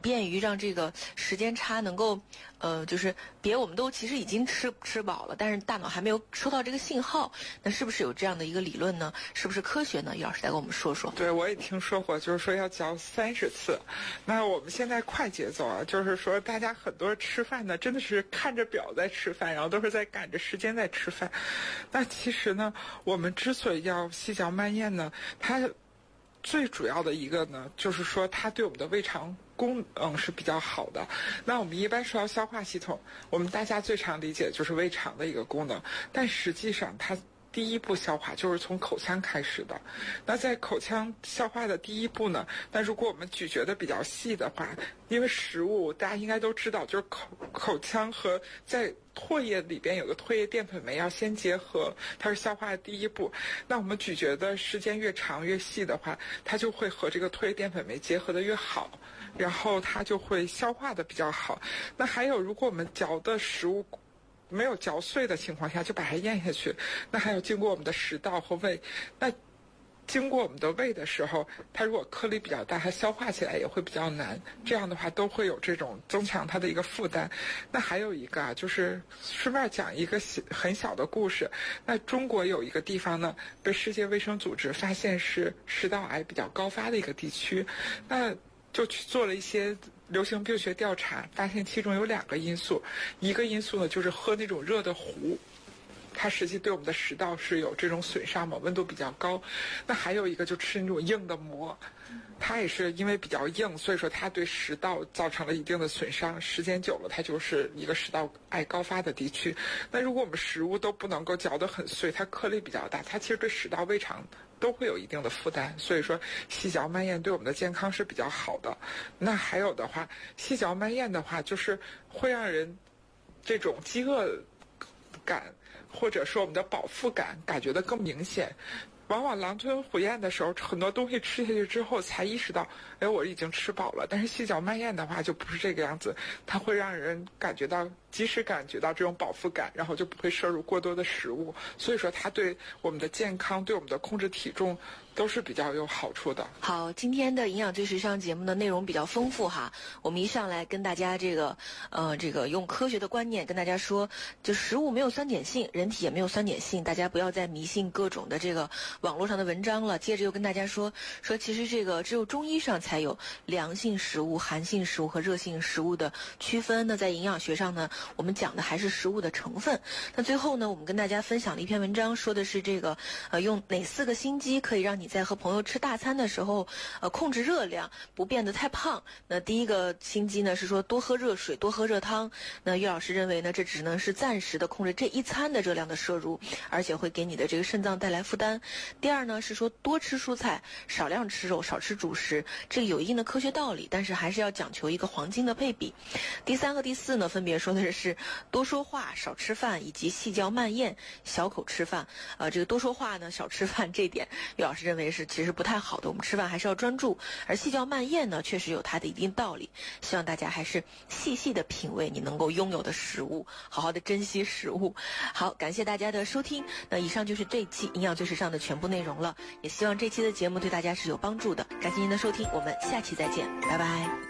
便于让这个时间差能够，就是我们都其实已经吃饱了，但是大脑还没有收到这个信号，那是不是有这样的一个理论呢？是不是科学呢？于老师再跟我们说说。 对，我也听说过，就是说要嚼30次。那我们现在快节奏啊，就是说大家很多吃饭呢，真的是看着表在吃饭，然后都是在赶着时间在吃饭。那其实呢，我们之所以要细嚼慢咽呢，它最主要的一个呢，就是说它对我们的胃肠功能是比较好的。那我们一般说到消化系统，我们大家最常理解就是胃肠的一个功能，但实际上它第一步消化就是从口腔开始的。那在口腔消化的第一步呢，那如果我们咀嚼的比较细的话，因为食物大家应该都知道，就是口腔和在唾液里边有个唾液淀粉酶要先结合，它是消化的第一步。那我们咀嚼的时间越长越细的话，它就会和这个唾液淀粉酶结合的越好，然后它就会消化的比较好。那还有，如果我们嚼的食物没有嚼碎的情况下就把它咽下去，那还有经过我们的食道和胃，那经过我们的胃的时候，它如果颗粒比较大，它消化起来也会比较难，这样的话都会有这种增强它的一个负担。那还有一个啊，就是顺便讲一个很小的故事。那中国有一个地方呢，被世界卫生组织发现是食道癌比较高发的一个地区，那就去做了一些流行病学调查，发现其中有2个因素。一个因素呢，就是喝那种热的壶，它实际对我们的食道是有这种损伤嘛，温度比较高。那还有一个就吃那种硬的馍，它也是因为比较硬，所以说它对食道造成了一定的损伤，时间久了它就是一个食道癌高发的地区。那如果我们食物都不能够嚼得很碎，它颗粒比较大，它其实对食道胃肠都会有一定的负担，所以说细嚼慢咽对我们的健康是比较好的。那还有的话，细嚼慢咽的话就是会让人这种饥饿感或者说我们的饱腹感感觉的更明显。往往狼吞虎咽的时候，很多东西吃下去之后才意识到，哎，我已经吃饱了。但是细嚼慢咽的话就不是这个样子，它会让人感觉到，即使感觉到这种饱腹感，然后就不会摄入过多的食物。所以说它对我们的健康，对我们的控制体重都是比较有好处的。 好，今天的营养最时尚节目的内容比较丰富哈，我们一上来跟大家这个用科学的观念跟大家说，就食物没有酸碱性，人体也没有酸碱性，大家不要再迷信各种的这个网络上的文章了。接着又跟大家说其实这个只有中医上才有凉性食物、寒性食物和热性食物的区分。那在营养学上呢，我们讲的还是食物的成分。那最后呢，我们跟大家分享了一篇文章，说的是这个用哪4个心机可以让你在和朋友吃大餐的时候控制热量，不变得太胖。那第一个心机呢是说多喝热水，多喝热汤。那于老师认为呢，这只能是暂时的控制这一餐的热量的摄入，而且会给你的这个肾脏带来负担。第二呢是说多吃蔬菜，少量吃肉，少吃主食，这个有一定的科学道理，但是还是要讲求一个黄金的配比。第3和第4呢分别说的是多说话，少吃饭，以及细嚼慢咽，小口吃饭。这个多说话呢，少吃饭，这一点于老师认为是其实不太好的，我们吃饭还是要专注。而细嚼慢咽呢，确实有它的一定道理，希望大家还是细细的品味你能够拥有的食物，好好的珍惜食物。好，感谢大家的收听，那以上就是这一期营养最时尚的全部内容了，也希望这期的节目对大家是有帮助的。感谢您的收听，我们下期再见，拜拜。